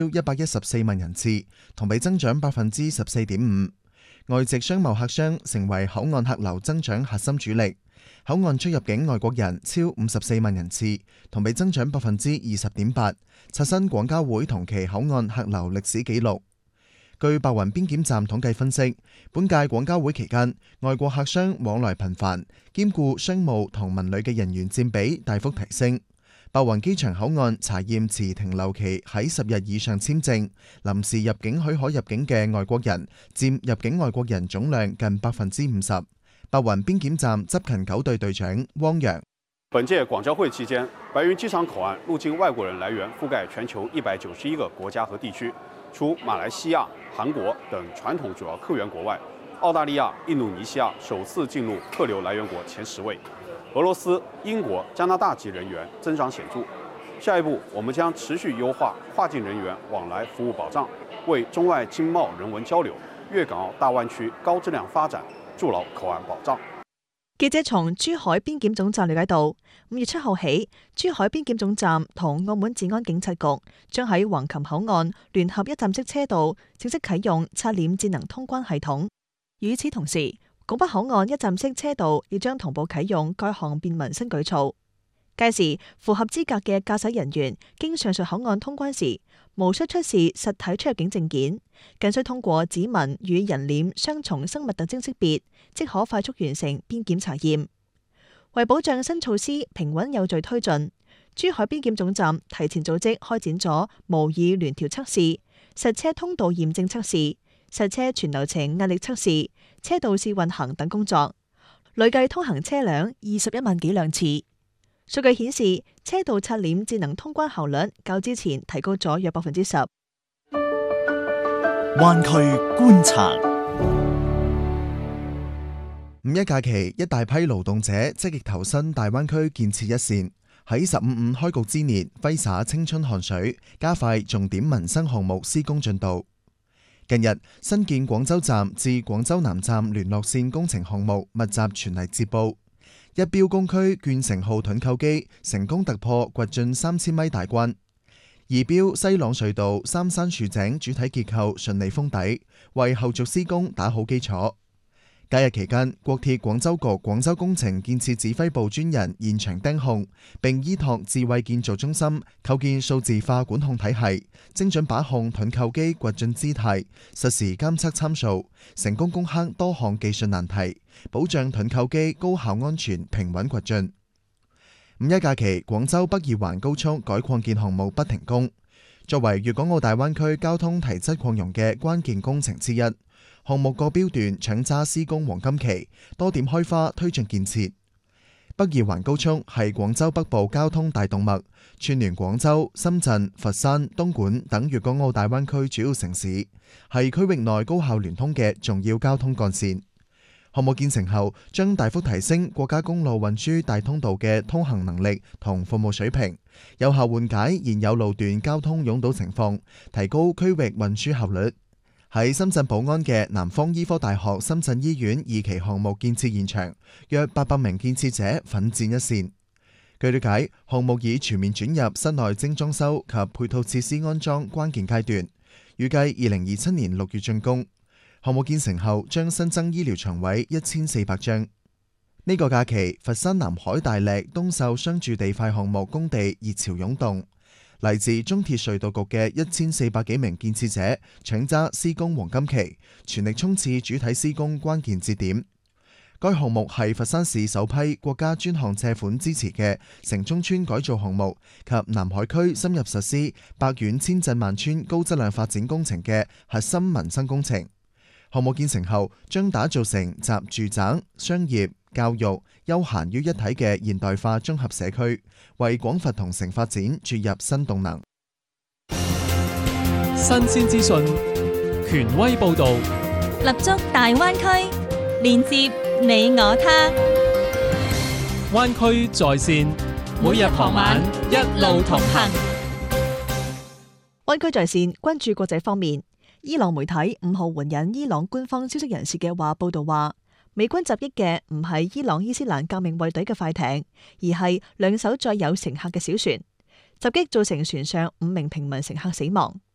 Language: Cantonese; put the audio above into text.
114萬人次，同比增長14.5%。外籍商貿客商成為口岸客流增長核心主力，口岸出入境外國人超54萬人次，同比增長20.8%，刷新廣交會同期口岸客流歷史紀錄。據白雲邊檢站統計分析，本屆廣交會期間，外國客商往來頻繁，兼顧商務同文旅嘅人員佔比大幅提升。白雲機場口岸查驗持停留期喺10日以上簽證、臨時入境許可入境嘅外國人佔入境外國人總量近50%。白雲邊檢站執勤9隊隊長汪洋： 本屆廣交會期間，白雲機場口岸入境外國人來源覆蓋全球191個國家和地區，除馬來西亞、韓國等傳統主要客源國外，澳大利亞、印度尼西亞首次進入客流來源國前10位。俄羅斯、英國、加拿大籍人員增長顯著。下一步，我們將持續優化跨境人員往來服務保障，為中外經貿人文交流、粵港澳大灣區高質量發展築牢口岸保障。 記者從珠海邊檢總站了解到，5月7號起，珠海邊檢總站同澳門治安警察局將喺橫琴口岸聯合一站式車道正式啟用刷臉智能通關系統。與此同時，拱北口岸一站式車道亦將同步啟用該項便民新舉措。屆時，符合資格嘅駕駛人員經上述口岸通關時，無需出示實體出入境證件，僅需通過指紋與人臉雙重生物特徵識別，即可快速完成邊檢查驗。為保障新措施平穩有序推進，珠海邊檢總站提前組織開展咗模擬聯調測試、實車通道驗證測試、實車全流程壓力測試、車道試運行等工作，累計通行車輛21萬幾輛次。數據顯示，車道刷臉智能通關效率較之前提高咗約10%。 灣區觀察。 五一假期，一大批勞動者積極投身大灣區建設一線，喺15/5開局之年揮灑青春汗水，加快重點民生項目施工進度。近日，新建廣州站至廣州南站聯絡線工程項目密集傳嚟捷報。一標工區建成號盾構機成功突破掘進3000米大關，二標西朗隧道三山豎井主體結構順利封底，為後續施工打好基礎。假日期間，國鐵廣州局廣州工程建設指揮部專人現場盯控，並依託智慧建造中心構建數字化管控體系，精準把控盾構機掘進姿態，實時監測參數，成功攻克多項技術難題，保障盾構機高效安全平穩掘進。五一假期，廣州北二環高速改擴建項目不停工，作為粵港澳大灣區交通提質擴容嘅關鍵工程之一。項目各標段搶揸施工黃金期，多點開花推進建設。北二環高速係廣州北部交通大動脈，串聯廣州、深圳、佛山、東莞等粵港澳大灣區主要城市，係區域內高效聯通嘅重要交通幹線。項目建成後，將大幅提升國家公路運輸大通道嘅通行能力同服務水平，有效緩解現有路段交通擁堵情況，提高區域運輸效率。喺深圳寶安嘅南方醫科大學深圳醫院2期項目建設現場，約800名建設者奮戰一線。據了解，項目已全面轉入室內精裝修及配套設施安裝關鍵階段，預計2027年6月竣工。項目建成後將新增醫療床位1400張。呢個假期，佛山南海大瀝東秀商住地塊項目工地熱潮湧動。嚟自中鐵隧道局嘅1400幾名建設者搶揸施工黃金期，全力衝刺主體施工關鍵節點。該項目係佛山市首批國家專項借款支持嘅城中村改造項目及南海區深入實施百縣千鎮萬村高質量發展工程嘅核心民生工程。項目建成後，將打造成集住宅、商業、教育、休閒於一體嘅現代化綜合社區，為廣佛同城發展注入新動能。 新鮮資訊，權威報導， 立足大灣區，連接你我他。 灣區在線，每日傍晚一路同行。 灣區在線關注國際方面，伊朗媒體5號援引伊朗官方消息人士嘅話報道話，美軍襲擊嘅唔係伊朗伊斯蘭革命衛隊嘅快艇，而係2艘載有乘客嘅小船。襲擊造成船上5名平民乘客死亡。